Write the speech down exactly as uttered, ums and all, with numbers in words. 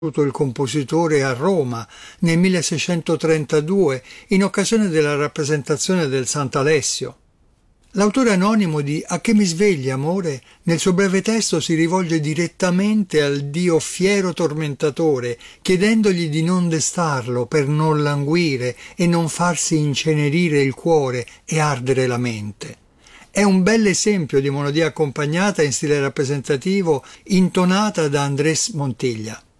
il compositore a Roma nel milleseicentotrentadue in occasione della rappresentazione del Sant'Alessio. L'autore anonimo di A che mi svegli, amore, nel suo breve testo si rivolge direttamente al Dio fiero tormentatore, chiedendogli di non destarlo per non languire e non farsi incenerire il cuore e ardere la mente. È un bel esempio di monodia accompagnata in stile rappresentativo intonata da Andrés Montilla.